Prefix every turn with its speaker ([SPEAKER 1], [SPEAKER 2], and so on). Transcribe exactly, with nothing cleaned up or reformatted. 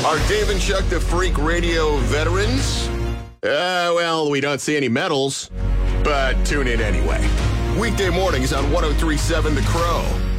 [SPEAKER 1] Are Dave and Chuck the Freak Radio veterans? Uh, well, we don't see any medals, but tune in anyway. Weekday mornings on one oh three point seven The Crow.